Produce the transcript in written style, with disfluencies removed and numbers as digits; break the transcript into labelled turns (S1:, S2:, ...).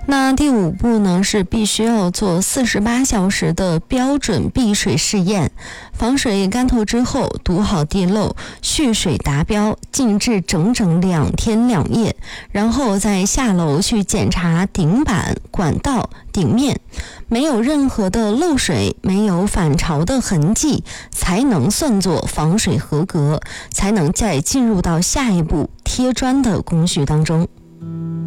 S1: 那第5步呢，是必须要做48小时的标准闭水试验，防水干透之后堵好地漏，蓄水达标，静置整整2天2夜，然后再下楼去检查顶板、管道、顶面，没有任何的漏水，没有反潮的痕迹，才能算作防水合格，才能再进入到下一步贴砖的工序当中。